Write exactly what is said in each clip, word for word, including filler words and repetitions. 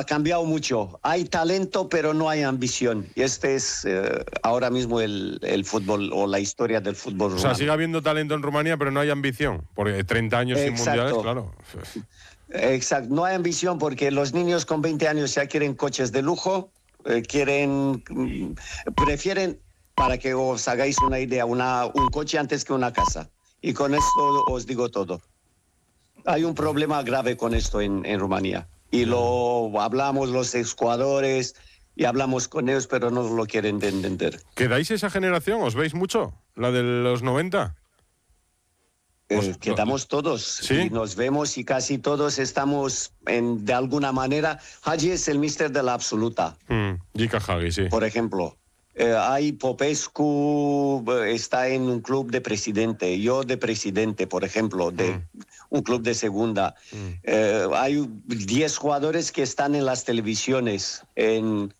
ha cambiado mucho. Hay talento, pero no hay ambición. Y este es eh, ahora mismo el, el fútbol o la historia del fútbol rumano. O sea, sigue habiendo talento en Rumanía, pero no hay ambición. Porque treinta años sin mundiales, claro. Exacto, no hay ambición porque los niños con veinte años ya quieren coches de lujo, eh, quieren, prefieren, para que os hagáis una idea, una, un coche antes que una casa. Y con esto os digo todo. Hay un problema grave con esto en, en Rumanía. Y lo hablamos los exjugadores y hablamos con ellos, pero no lo quieren entender. ¿Quedáis esa generación? ¿Os veis mucho? ¿La de los noventa? Eh, quedamos todos, ¿Sí? Y nos vemos y casi todos estamos en, de alguna manera. Hagi es el míster de la absoluta. Mm, Jica Hagi, sí. Por ejemplo, eh, hay Popescu, está en un club de presidente, yo de presidente, por ejemplo, de mm. un club de segunda. Mm. Eh, hay diez jugadores que están en las televisiones, en...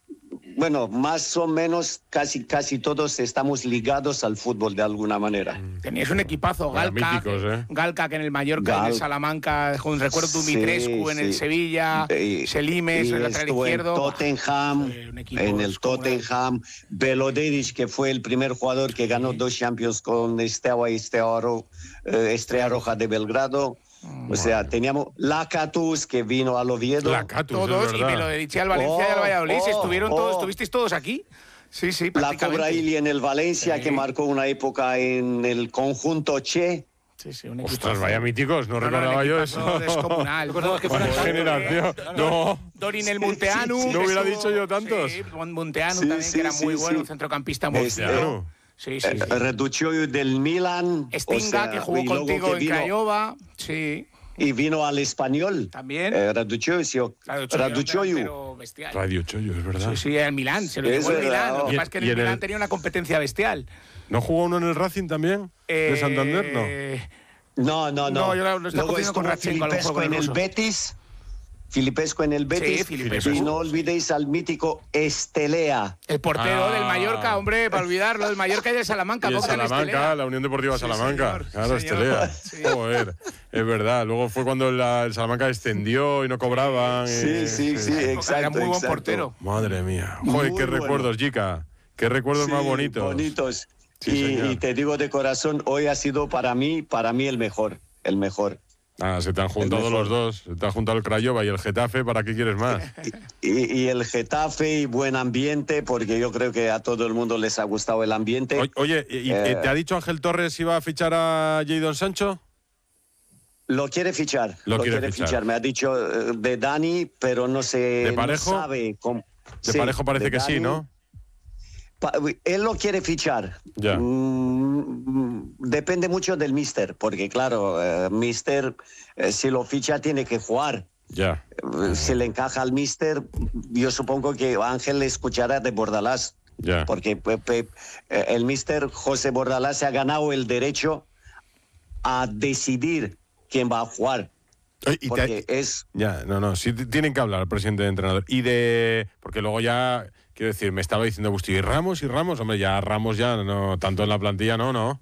Bueno, más o menos casi casi todos estamos ligados al fútbol de alguna manera. Tenías un equipazo, Galca, míticos, ¿eh? Galca que en el Mallorca, Gal... en el Salamanca, con recuerdo Dumitrescu sí, en sí. el Sevilla, y, Selimes, el lateral izquierdo. En Tottenham, en el Tottenham, Belodedic, que fue el primer jugador que ganó sí. dos Champions con Steaua y Steaua, eh, Estrella Roja de Belgrado. O sea, teníamos Lacatus, que vino al Oviedo. Lacatus, todos, y me lo dediché al Valencia oh, y al Valladolid. Oh, ¿Estuvieron oh. todos, ¿Estuvisteis todos aquí? Sí, sí, prácticamente. La Cobraili en el Valencia, sí. que marcó una época en el conjunto Che. Sí, sí, un Ostras, vaya míticos, no, no recordaba no, yo eso. Descomunal. que generación. No. Dorin el Munteanu. Sí, sí, sí. No hubiera dicho yo tantos. Sí, Munteanu sí, también, sí, que era sí, muy sí. bueno, un centrocampista muy bueno. Sí, sí, sí. Reducció del Milan. Stinga, o sea, que jugó contigo en Craiova. Sí. Y vino al Español. También. Eh, Raducioiu. Raducioiu. Raducioiu, es verdad. Sí, sí, en Milán. Se lo llevó en Milán. Lo que pasa es que en el Milán el... tenía una competencia bestial. ¿No jugó uno en el Racing también? Eh... ¿De Santander? No. No, no, no. No, yo lo estoy confundiendo con Ratchenko. Filipescu en el Betis. Filipescu en el Betis. Sí, Filipescu. Y no olvidéis al mítico Estelea. El portero ah. del Mallorca, hombre, para olvidarlo. Del Mallorca y del Salamanca. Y el Salamanca, la Unión Deportiva sí, Salamanca. Señor, claro, señor. Estelea. Sí. Joder, es verdad. Luego fue cuando la, el Salamanca descendió y no cobraban. Sí, eh, sí, sí, sí, exacto. Era muy buen exacto. portero. Madre mía. Joder, muy qué bueno. recuerdos, Jica. Qué recuerdos sí, más bonitos. bonitos. Sí, y, y te digo de corazón, hoy ha sido para mí, para mí el mejor, el mejor. Ah, se te han juntado los dos. Se te ha juntado el Craiova y el Getafe. ¿Para qué quieres más? Y, y el Getafe y buen ambiente, porque yo creo que a todo el mundo les ha gustado el ambiente. Oye, oye ¿y, eh, ¿te ha dicho Ángel Torres si va a fichar a Jadon Sancho? Lo quiere fichar. Lo, lo quiere, quiere fichar. fichar. Me ha dicho de Dani, pero no sé. ¿De Parejo? No sabe cómo. De sí, Parejo parece de que Dani. sí, ¿no? Él lo quiere fichar. Ya. Mm, depende mucho del míster, porque claro, eh, míster, eh, si lo ficha tiene que jugar. Ya. Eh, si le encaja al míster, yo supongo que Ángel le escuchará de Bordalás. Ya. Porque pe, pe, el míster José Bordalás se ha ganado el derecho a decidir quién va a jugar. Y porque te... es... Ya, no, no, sí tienen que hablar el presidente de entrenador. Y de... Porque luego ya, quiero decir, me estaba diciendo Busti, ¿y Ramos y Ramos? Hombre, ya Ramos ya, no, tanto en la plantilla, no, no.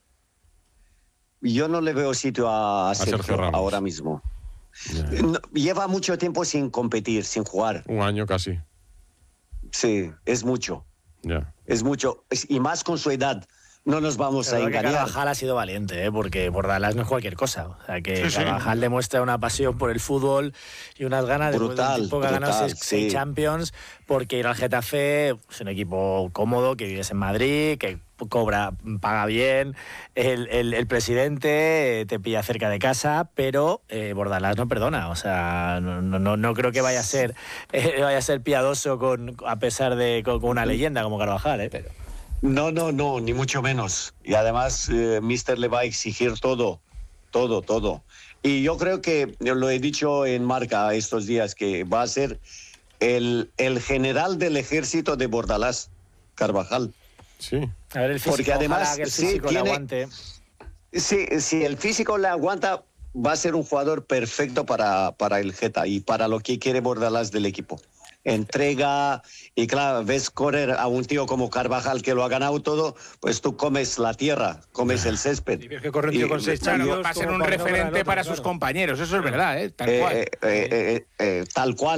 Yo no le veo sitio a, a Sergio, Sergio Ramos ahora mismo. No, lleva mucho tiempo sin competir, sin jugar. Un año casi. Sí, es mucho. Ya. Es mucho. Y más con su edad. No nos vamos Pero a engañar. Carvajal ha sido valiente, ¿eh? Porque Bordalás no es cualquier cosa. O sea, que sí, sí. Carvajal demuestra una pasión por el fútbol y unas ganas de brutal, un tipo que ha ganado seis, sí. seis Champions, porque ir al Getafe es un equipo cómodo, que vives en Madrid, que cobra, paga bien, el, el, el presidente te pilla cerca de casa, pero eh, Bordalás no perdona. O sea, no, no, no creo que vaya a ser eh, vaya a ser piadoso con, a pesar de con, con una leyenda como Carvajal, ¿eh? Pero... No, no, no, ni mucho menos. Y además, eh, míster le va a exigir todo, todo, todo. Y yo creo que, lo he dicho en Marca estos días, que va a ser el, el general del ejército de Bordalás, Carvajal. Sí. A ver el físico, porque además, que el físico sí, le tiene, aguante. Sí, si el físico le aguanta, va a ser un jugador perfecto para, para el Geta y para lo que quiere Bordalás del equipo. Entrega, y claro, ves correr a un tío como Carvajal que lo ha ganado todo, pues tú comes la tierra, comes el césped. Y ves que corre un tío con seis Champions, va a ser un referente para sus compañeros, eso es verdad, ¿eh? Tal cual. Eh, eh, eh, eh, eh, tal cual.